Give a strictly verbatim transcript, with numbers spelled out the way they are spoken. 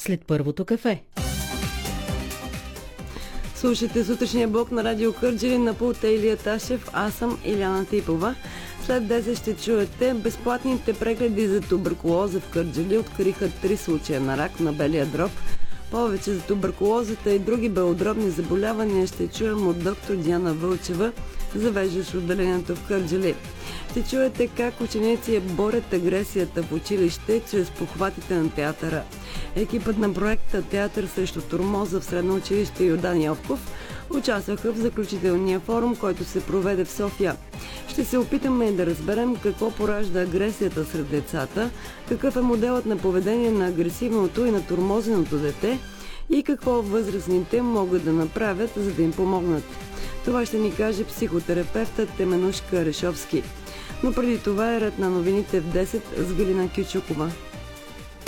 след първото кафе. Слушайте сутрешния блок на Радио Кърджали, на пулта Илия Ташев, аз съм Иляна Типова. След десет ще чуете безплатните прегледи за туберкулоза в Кърджали. Откриха три случая на рак на белия дроб. Повече за туберкулозата и други белодробни заболявания ще чуем от доктор Диана Вълчева, завеждащ отделението в Кърджали. Ще чуете как ученици борят агресията в училище чрез похватите на театъра. Екипът на проекта Театър срещу тормоза в средно училище Йордан Йовков участваха в заключителния форум, който се проведе в София. Ще се опитаме да разберем какво поражда агресията сред децата, какъв е моделът на поведение на агресивното и на тормозеното дете и какво възрастните могат да направят, за да им помогнат. Това ще ни каже психотерапевтът Теменушка Решовски. Но преди това е ред на новините в десет с Галина Кючукова.